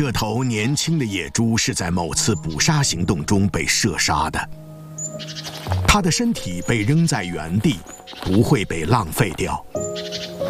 这头年轻的野猪是在某次捕杀行动中被射杀的，它的身体被扔在原地，不会被浪费掉。